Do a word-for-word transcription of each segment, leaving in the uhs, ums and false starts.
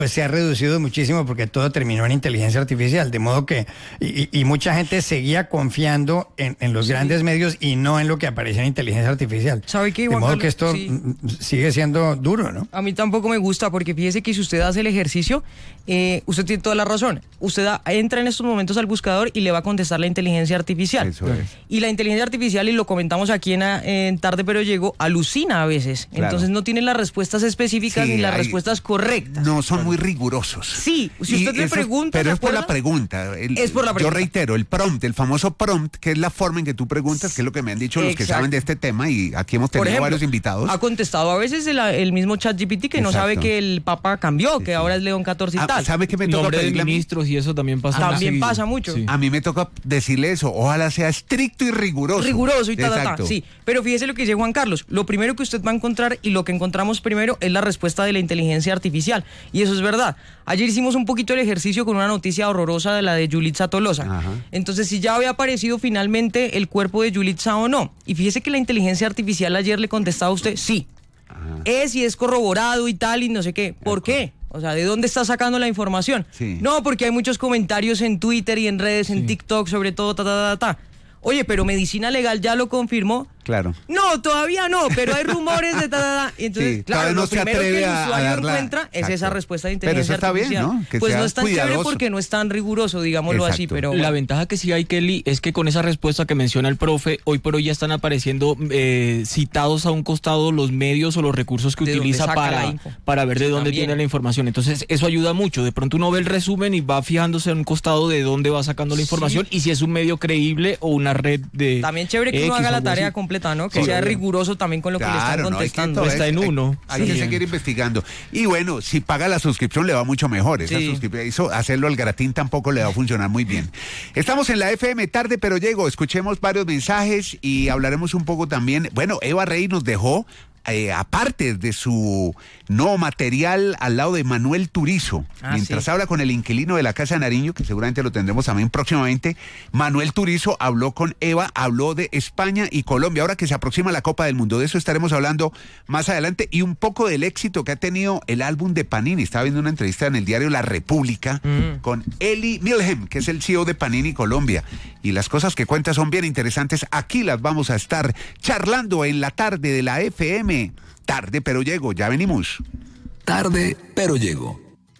pues se ha reducido muchísimo porque todo terminó en inteligencia artificial, de modo que, y, y mucha gente seguía confiando en, en los sí. grandes medios y no en lo que aparece en inteligencia artificial. ¿Sabe qué, de Juan modo Carlos? que esto Sí. sigue siendo duro, ¿no? A mí tampoco me gusta porque fíjese que si usted hace el ejercicio, eh, usted tiene toda la razón. Usted da, entra en estos momentos al buscador y le va a contestar la inteligencia artificial. Eso es. Y la inteligencia artificial, y lo comentamos aquí en, en Tarde Pero Llego, alucina a veces. Claro. Entonces no tiene las respuestas específicas Sí, ni las hay, respuestas correctas. No, son muy rigurosos. Sí, si usted Y le eso, pregunta... pero ¿se es por la acuerda? pregunta. El, Es por la pregunta. Yo reitero, el prompt, el famoso prompt, que es la forma en que tú preguntas, que es lo que me han dicho los Exacto. que saben de este tema, y aquí hemos tenido Por ejemplo, varios invitados. ha contestado a veces el, el mismo ChatGPT que no Exacto. sabe que el Papa cambió, Sí, que sí. ahora es León catorce y Ah, tal. ¿Sabe qué me toca Nombre de pedirle a mí? ministros y eso también pasa También muy seguido. pasa mucho. Sí. A mí me toca decirle eso, ojalá sea estricto y riguroso. Riguroso y ta, ta, ta, Exacto. sí. Pero fíjese lo que dice Juan Carlos. Lo primero que usted va a encontrar y lo que encontramos primero es la respuesta de la inteligencia artificial. Y eso es verdad. Ayer hicimos un poquito el ejercicio con una noticia horrorosa de la de Yulitza Tolosa. Ajá. Entonces, si ya había aparecido finalmente el cuerpo de Yulitza o no. Y fíjese que la inteligencia artificial ayer le contestaba a usted, sí. Ajá. Es y es corroborado y tal y no sé qué. ¿Por qué? O sea, ¿de dónde está sacando la información? Sí. No, porque hay muchos comentarios en Twitter y en redes, en TikTok, sobre todo, ta, ta, ta, ta. Oye, pero Medicina Legal ya lo confirmó. Claro. No, todavía no, pero hay rumores de ta, ta, ta. Y entonces, Sí, claro, todavía no lo se primero que atreve el a- a usuario dar la- encuentra es Exacto. esa respuesta de Pero eso inteligencia está bien, artificial. ¿no? Que Pues sea no es tan chévere cuidadoso. porque no es tan riguroso, digámoslo así, Exacto. pero... La ventaja que sí hay, Kelly, es que con esa respuesta que menciona el profe, hoy por hoy ya están apareciendo eh, citados a un costado los medios o los recursos que ¿De dónde utiliza saca la para, info? para ver de Sí, dónde también. tiene la información. Entonces, eso ayuda mucho. De pronto uno ve el resumen y va fijándose en un costado de dónde va sacando la información y si es un medio creíble o una red de... También chévere que uno X haga o la algo tarea así. completa, ¿no? Que Sí, sea obvio. riguroso también con lo que le están Claro, no, hay que contestando. todo Está es- en hay- uno. Hay, que Sí. seguir investigando. Y bueno, si paga la suscripción le va mucho mejor. Esa Sí. suscripción, eso, hacerlo al gratín tampoco le va a funcionar muy bien. Estamos en la F M Tarde Pero Llego. Escuchemos varios mensajes y hablaremos un poco también. Bueno, Eva Rey nos dejó, eh, aparte de su nuevo material, al lado de Manuel Turizo. Ah, Mientras sí. habla con el inquilino de la Casa de Nariño, que seguramente lo tendremos también próximamente, Manuel Turizo habló con Eva, habló de España y Colombia, ahora que se aproxima la Copa del Mundo. De eso estaremos hablando más adelante, y un poco del éxito que ha tenido el álbum de Panini. Estaba viendo una entrevista en el diario La República Mm. con Eli Milhem, que es el C E O de Panini Colombia. Y las cosas que cuenta son bien interesantes. Aquí las vamos a estar charlando en la tarde de la F M. Tarde Pero Llego, ya venimos. Tarde, pero llego.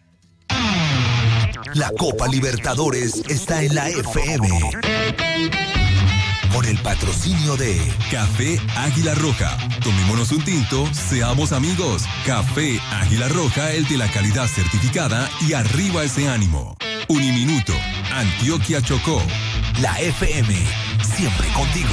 La Copa Libertadores está en la F M. Con el patrocinio de Café Águila Roja. Tomémonos un tinto, seamos amigos. Café Águila Roja, el de la calidad certificada, y arriba ese ánimo. Uniminuto, Antioquia Chocó. la F M. Siempre contigo.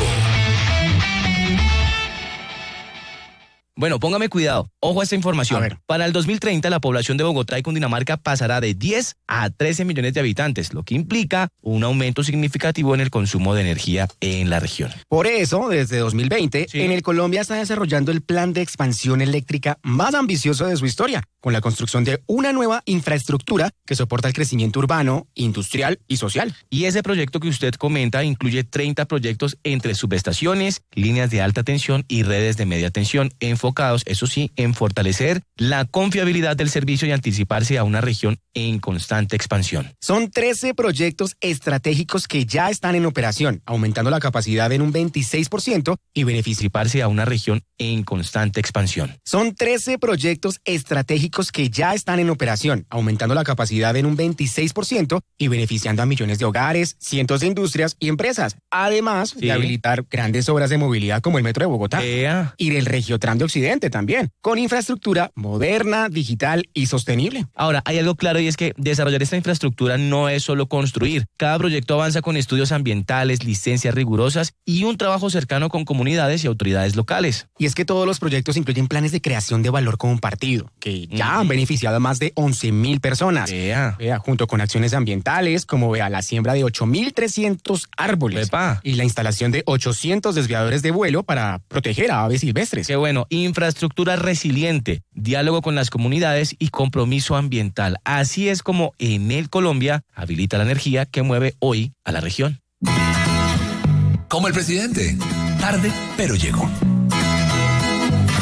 Bueno, póngame cuidado. Ojo a esta información. A ver. Para el dos mil treinta, la población de Bogotá y Cundinamarca pasará de diez a trece millones de habitantes, lo que implica un aumento significativo en el consumo de energía en la región. Por eso, desde dos mil veinte, Sí. en el Colombia está desarrollando el plan de expansión eléctrica más ambicioso de su historia, con la construcción de una nueva infraestructura que soporta el crecimiento urbano, industrial y social. Y ese proyecto que usted comenta incluye treinta proyectos entre subestaciones, líneas de alta tensión y redes de media tensión, enfocados, eso sí, en fortalecer la confiabilidad del servicio y anticiparse a una región en constante expansión. Son trece proyectos estratégicos que ya están en operación, aumentando la capacidad en un veintiséis por ciento y benefici- Anticiparse a una región en constante expansión. Son trece proyectos estratégicos que ya están en operación, aumentando la capacidad en un veintiséis por ciento y beneficiando a millones de hogares, cientos de industrias y empresas, además Sí. de habilitar grandes obras de movilidad como el Metro de Bogotá. Ea. Y del Regiotram de Occidente también, con infraestructura moderna, digital y sostenible. Ahora, hay algo claro y es que desarrollar esta infraestructura no es solo construir. Cada proyecto avanza con estudios ambientales, licencias rigurosas y un trabajo cercano con comunidades y autoridades locales. Y es que todos los proyectos incluyen planes de creación de valor compartido, que ya han beneficiado a más de once mil personas. Ea. Vea, junto con acciones ambientales, como vea la siembra de ocho mil trescientos árboles Epa. y la instalación de ochocientos desviadores de vuelo para proteger a aves silvestres. Qué bueno, infraestructura resiliente, diálogo con las comunidades y compromiso ambiental. Así es como Enel Colombia habilita la energía que mueve hoy a la región. Como el presidente. Tarde, pero llegó.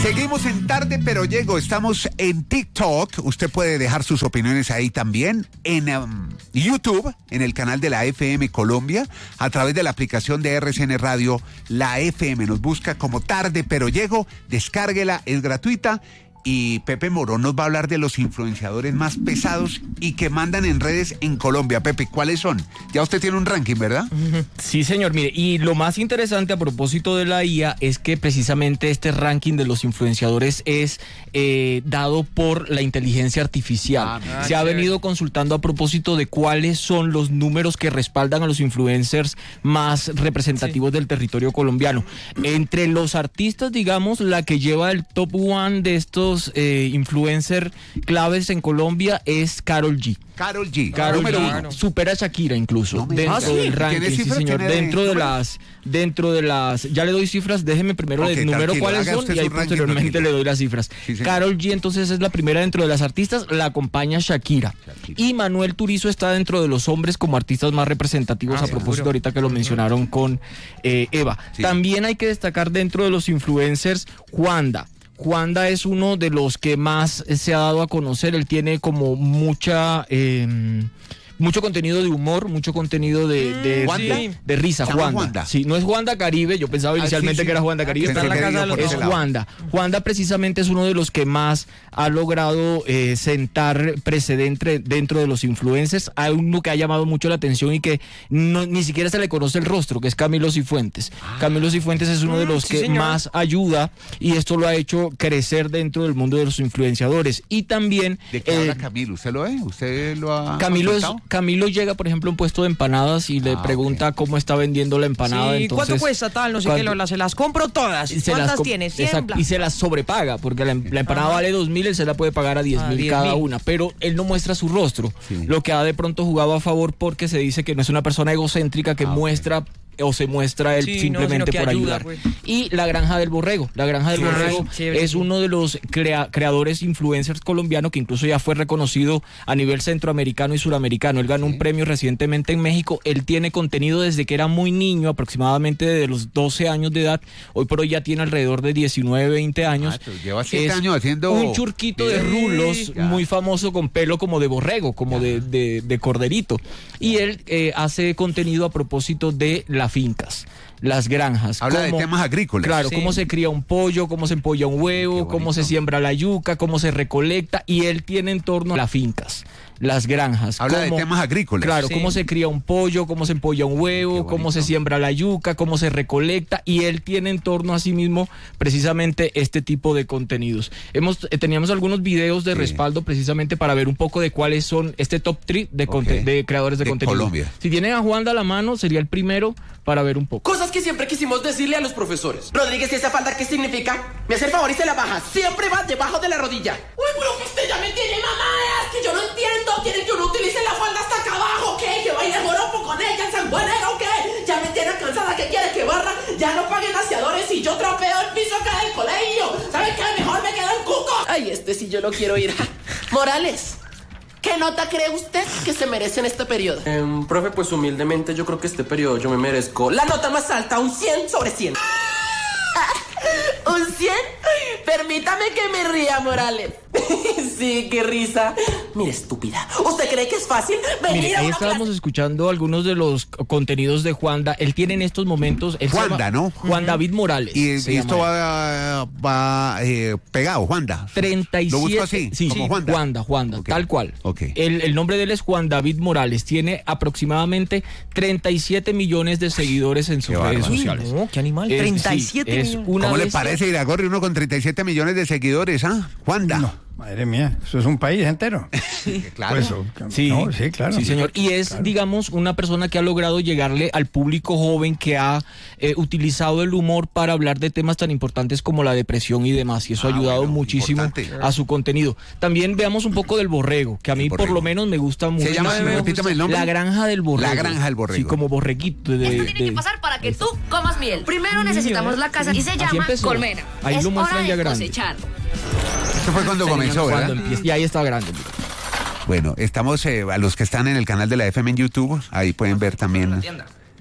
Seguimos en Tarde Pero Llego, estamos en TikTok, usted puede dejar sus opiniones ahí también, en um, YouTube, en el canal de la F M Colombia, a través de la aplicación de R C N Radio, la F M, nos busca como Tarde Pero Llego, descárguela, es gratuita. Y Pepe Morón nos va a hablar de los influenciadores más pesados y que mandan en redes en Colombia. Pepe, ¿cuáles son? Ya usted tiene un ranking, ¿verdad? Sí, señor. Mire, y lo más interesante a propósito de la I A es que precisamente este ranking de los influenciadores es eh, dado por la inteligencia artificial. Ah, Se ha venido consultando a propósito de cuáles son los números que respaldan a los influencers más representativos sí. del territorio colombiano. Entre los artistas, digamos, la que lleva el top one de estos Eh, influencer claves en Colombia es Karol G. Karol G. Karol Número G uno. supera a Shakira incluso No me dentro digas. del ranking, ¿Tiene sí cifras? señor. ¿Tiene Dentro de número? las, dentro de las, ya le doy cifras. Déjeme primero Ok, el número tranquilo, cuáles haga son usted y ahí su ranking, posteriormente tranquilo. le doy las cifras. Sí, señor. Karol G entonces es la primera dentro de las artistas, la acompaña Shakira. Shakira. Y Manuel Turizo está dentro de los hombres como artistas más representativos Ah, a propósito seguro. ahorita que lo mencionaron con eh, Eva. Sí. También hay que destacar dentro de los influencers Juanda. Juanda es uno de los que más se ha dado a conocer. Él tiene como mucha eh, mucho contenido de humor, mucho contenido de, de, ¿Juanda? de, de risa. ¿Se llama Juanda. Juanda? Sí, no es Juanda Caribe. Yo pensaba inicialmente sí, sí. que era Juanda Caribe. Pensé Está en la que casa iba de los- por ese es lado. Juanda. Juanda precisamente es uno de los que más ha logrado eh, sentar precedente dentro de los influencers. Hay uno que ha llamado mucho la atención y que no, ni siquiera se le conoce el rostro, que es Camilo Cifuentes. Camilo Cifuentes es uno de los sí, que señor. más ayuda y esto lo ha hecho crecer dentro del mundo de los influenciadores. Y también ¿De qué eh, habla Camilo? ¿Usted lo ve? ¿Usted lo ha Camilo, es, consultado? Camilo llega, por ejemplo, a un puesto de empanadas y le Ah, pregunta ok. cómo está vendiendo la empanada. Sí, entonces, ¿cuánto cuesta tal? No sé qué, ¿cuánto? Lola, se las compro todas. Y se ¿Cuántas las com- tienes? cien, Exacto, bla. y se las sobrepaga, porque la, em- la empanada Ajá. vale dos mil, él se la puede pagar a diez A mil diez cada mil. una, pero él no muestra su rostro, Sí. lo que ha de pronto jugado a favor porque se dice que no es una persona egocéntrica que Ah, ok. muestra o se muestra él Sí, no, simplemente sino que por ayuda, ayudar. pues. Y La Granja del Borrego. La Granja del Sí, Borrego chévere, es sí. uno de los crea- creadores influencers colombianos que incluso ya fue reconocido a nivel centroamericano y suramericano. Él ganó Sí. un premio recientemente en México. Él tiene contenido desde que era muy niño, aproximadamente de los doce años de edad. Hoy por hoy ya tiene alrededor de diecinueve, veinte años. Ah, pero lleva siete Es años haciendo un churquito de videos. rulos Ya. muy famoso con pelo como de borrego, como de, de- de corderito. Y él eh, hace contenido a propósito de las fincas, las granjas. Habla de cómo- temas agrícolas. Claro, Sí. cómo se cría un pollo, cómo se empolla un huevo, Qué cómo se bonito. siembra la yuca, cómo se recolecta. Y él tiene en torno a las fincas, las granjas. Habla de cómo- temas agrícolas. Claro, Sí. cómo se cría un pollo, cómo se empolla un huevo, Qué cómo se bonito. siembra la yuca, cómo se recolecta, y él tiene en torno a sí mismo precisamente este tipo de contenidos. Hemos eh, teníamos algunos videos de Sí. respaldo precisamente para ver un poco de cuáles son este top tres de, conte- Ok. de creadores de, De contenido. Colombia. Si tienen a Juanda a la mano, sería el primero para ver un poco. Cosas que siempre quisimos decirle a los profesores. Rodríguez, ¿y esa falda qué significa? Me hace el favor y se la baja. Siempre va debajo de la rodilla. Uy, profe, usted ya me tiene mamadas, que yo no entiendo. ¿Quieren que uno utilice la falda hasta acá abajo? ¿Qué? ¿Que baile joropo con ella en San Juanero o qué? Ya me tiene cansada, ¿qué quiere que barra? Ya no paguen aseadores y yo trapeo el piso acá del colegio. ¿Saben qué? Mejor me quedo en cuco. Ay, este sí yo lo quiero ir. Morales, ¿qué nota cree usted que se merece en este periodo? Em, profe, pues humildemente yo creo que este periodo yo me merezco La nota más alta, un cien sobre cien. ¿Un cien? Permítame que me ría, Morales. Sí, qué risa. Mire, estúpida. ¿Usted cree que es fácil venir Mire, a ahí una estábamos clase? escuchando algunos de los c- contenidos de Juanda. Él tiene en estos momentos... él se Juanda, llama ¿no? Juan David Morales. Y, se y llama esto él. va, va eh, pegado, Juanda. treinta y siete. ¿Lo busco así? Sí, como sí, Juanda. Juanda, Juanda, Ok. tal cual. Ok. El, el nombre de él es Juan David Morales. Tiene aproximadamente treinta y siete millones de seguidores en sus Qué redes bárbaro. sociales. No, qué animal, Es- treinta y sí, siete es millones. una ¿Cómo le bestia. parece Iragorri uno con treinta y siete millones de seguidores, ah? Juanda. No, madre mía, eso es un país entero. Claro. Pues, o- Sí, no, sí, claro. Sí, señor. Y es, Claro. digamos, una persona que ha logrado llegarle al público joven que ha eh, utilizado el humor para hablar de temas tan importantes como la depresión y demás. Y eso Ah, ha ayudado bueno, muchísimo importante. a su contenido. También veamos un poco del borrego, que a mí por borrego. lo menos me gusta mucho. llama? Me gusta. Repítame el nombre. La Granja del Borrego. La Granja del Borrego. Sí, como borreguito. De, Esto tiene de- que pasar para que tú comas miel. Primero Niño, necesitamos ¿eh? la casa y se Así llama empezó. colmena. Ahí es lo muestran hora ya de grande. cosechar. Esto fue cuando comenzó, ¿verdad? Cuando empieza- y ahí está grande. Bueno, estamos, eh, a los que están en el canal de la F M en YouTube, ahí pueden ver también. Es a-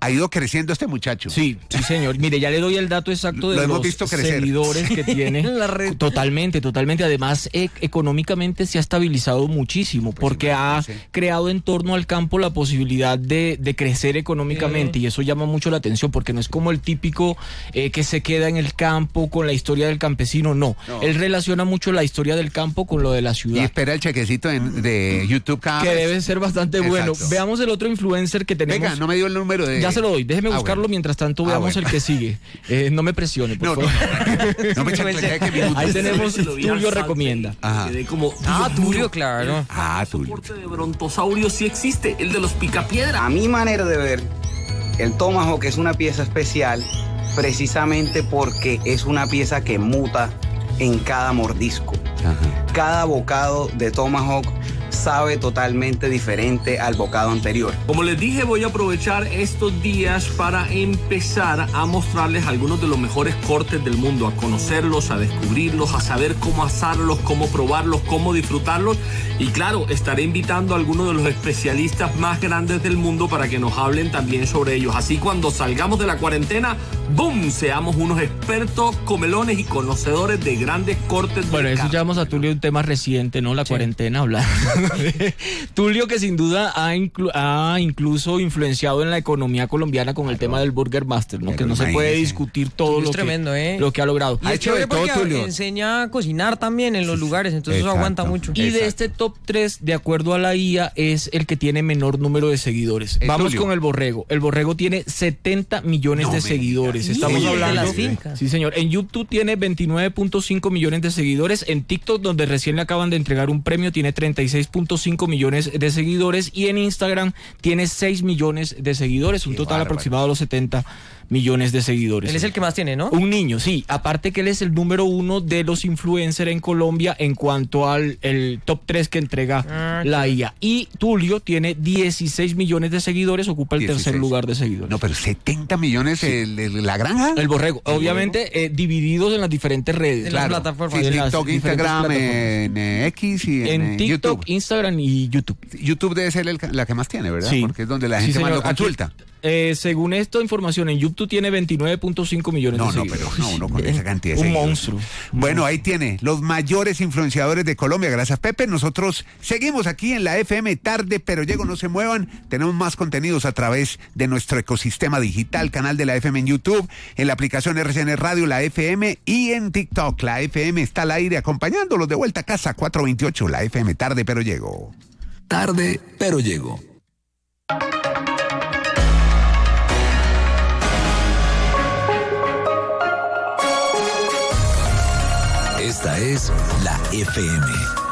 ha ido creciendo este muchacho. Sí, sí, señor. Mire, ya le doy el dato exacto de Lo hemos los visto crecer. seguidores que tiene. La red. Totalmente, totalmente. Además, e- económicamente se ha estabilizado muchísimo Pues porque ha imagínese. creado en torno al campo la posibilidad de, de crecer económicamente y eso llama mucho la atención porque no es como el típico eh, que se queda en el campo con la historia del campesino, no. No. Él relaciona mucho la historia del campo con lo de la Y ciudad. espera el chequecito en- de YouTube cada Que vez. debe ser bastante bueno. Exacto. Veamos el otro influencer que tenemos. Venga, no me dio el número de... Ya se lo doy, déjeme Ah, buscarlo bueno. mientras tanto Ah, veamos bueno. el que sigue. Eh, no me presione, por No, no, favor. no, no me chancleé que minutos. Ahí tenemos Se lo vi al Tulio salte recomienda. Ajá. Quedé como, Ah, Dios mío, Tulio, claro. Ah, tú. el soporte de brontosaurio sí existe, el de los picapiedra. A mi manera de ver, el Tomahawk es una pieza especial precisamente porque es una pieza que muta en cada mordisco. Ajá. Cada bocado de Tomahawk sabe totalmente diferente al bocado anterior. Como les dije, voy a aprovechar estos días para empezar a mostrarles algunos de los mejores cortes del mundo, a conocerlos, a descubrirlos, a saber cómo asarlos, cómo probarlos, cómo disfrutarlos. Y claro, estaré invitando a algunos de los especialistas más grandes del mundo para que nos hablen también sobre ellos. Así cuando salgamos de la cuarentena, ¡boom!, seamos unos expertos comelones y conocedores de grandes cortes. Bueno, del eso carne. llevamos a Tulio un tema reciente, ¿no? La cuarentena, hablar. Tulio que sin duda ha, inclu- ha incluso influenciado en la economía colombiana con el tema del Burger Master, ¿no? Pero Que no se puede imagínese. discutir todo Tulio lo es que, tremendo, ¿eh? lo que ha logrado. Y Ha es hecho de chévere porque todo, Tulio. enseña a cocinar también en los lugares, entonces eso Exacto. aguanta mucho. Y de Exacto. este top tres, de acuerdo a la I A, es el que tiene menor número de seguidores. Es Vamos Tulio. con el Borrego. El Borrego tiene setenta millones No de me seguidores. digas. Estamos Sí, hablando de las fincas. Sí, señor. En YouTube tiene veintinueve punto cinco millones de seguidores. En TikTok, donde recién le acaban de entregar un premio, tiene treinta y seis punto cinco millones de seguidores. Y en Instagram tiene seis millones de seguidores. Un Qué total bárbaro. aproximado de los setenta millones de seguidores. Él es el que más tiene, ¿no? Un niño, sí. Aparte que él es el número uno de los influencers en Colombia en cuanto al el top tres que entrega Ah, la I A. Y Tulio tiene dieciséis millones de seguidores, ocupa el tercer dieciséis. lugar de seguidores. No, pero setenta millones el- el- la granja. El borrego, obviamente eh, divididos en las diferentes redes. En las plataformas. Sí, En las TikTok, diferentes Instagram, plataformas. en eh, X y en, En eh, TikTok, YouTube. Instagram y YouTube. YouTube debe ser el- la que más tiene, ¿verdad? Sí. Porque es donde la Sí, gente más señor. lo consulta. Aquí, eh, según esta información, en YouTube tiene veintinueve punto cinco millones No, de no, seguidores. pero no, uno con esa cantidad de Un seguidores. monstruo. Bueno, ahí tiene los mayores influenciadores de Colombia. Gracias, Pepe. Nosotros seguimos aquí en la F M tarde, pero llego, no se muevan. Tenemos más contenidos a través de nuestro ecosistema digital, canal de la F M en YouTube, en la aplicación R C N Radio, la F M y en TikTok. La F M está al aire acompañándolos de vuelta a casa, cuatro veintiocho, la F M tarde, pero llego. Tarde, pero llego. Esta es la F M.